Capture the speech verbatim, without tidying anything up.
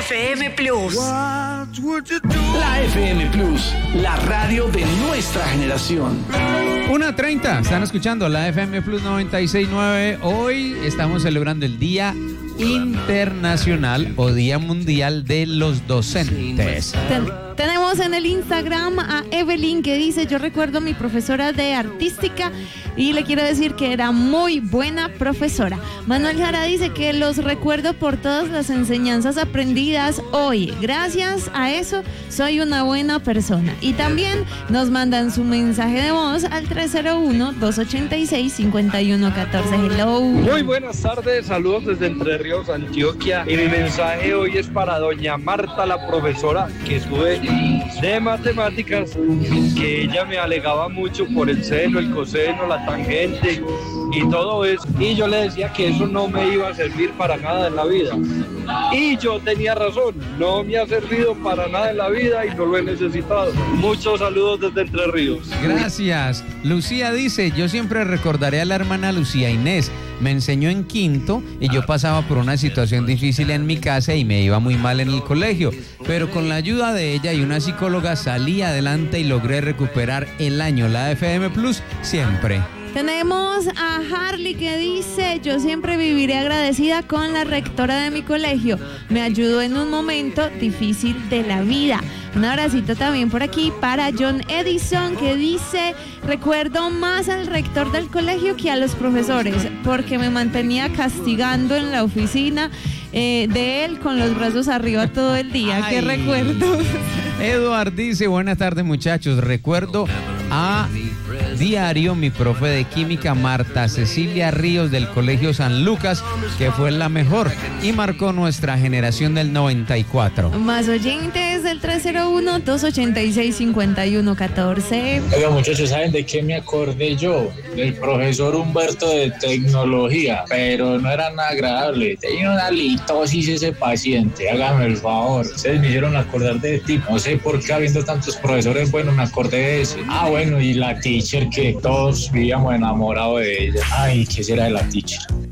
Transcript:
F M Plus. La F M Plus, la radio de nuestra generación. una treinta, están escuchando la F M Plus noventa y seis punto nueve. Hoy estamos celebrando el Día Internacional o Día Mundial de los Docentes. Ten- tenemos en el Instagram a Evelyn que dice: yo recuerdo a mi profesora de artística y le quiero decir que era muy buena profesora. Manuel Jara dice que los recuerdo por todas las enseñanzas aprendidas hoy. Gracias a eso soy una buena persona. Y también nos mandan su mensaje de voz al tres cero uno, dos ocho seis, cinco uno uno uno cuatro. Hello. Muy buenas tardes, saludos desde Entre Ríos, Antioquia. Y mi mensaje hoy es para doña Marta, la profesora que estuve de matemáticas, que ella me alegaba mucho por el seno, el coseno, la tangente y todo eso. Y yo le decía que eso no me iba a servir para nada en la vida. Y yo tenía razón, no me ha servido para nada en la vida y no lo he necesitado. Muchos saludos desde Entre Ríos. Gracias. Lucía dice: yo siempre recordaré a la hermana Lucía Inés. Me enseñó en quinto y yo pasaba por una situación difícil en mi casa y me iba muy mal en el colegio. Pero con la ayuda de ella y una psicóloga salí adelante y logré recuperar el año. La F M Plus siempre. Tenemos a Harley que dice: yo siempre viviré agradecida con la rectora de mi colegio. Me ayudó en un momento difícil de la vida. Un abracito también por aquí para John Edison que dice: recuerdo más al rector del colegio que a los profesores porque me mantenía castigando en la oficina eh, de él con los brazos arriba todo el día. Ay. ¿Qué recuerdo? Eduard dice: buenas tardes muchachos, recuerdo a diario mi profe de química Marta Cecilia Ríos del Colegio San Lucas, que fue la mejor y marcó nuestra generación del noventa y cuatro. Más oyentes del tres cero uno, dos ocho seis, cinco uno uno cuatro. Oiga muchachos, ¿saben de qué me acordé yo? Del profesor Humberto de tecnología, pero no era nada agradable. Tenía una litosis ese paciente, hágame el favor. Ustedes me hicieron acordar de tipo, no sé por qué habiendo tantos profesores buenos me acordé de ese. Ah bueno, y la teacher que todos vivíamos enamorados de ella. Ay, ¿qué será de la teacher?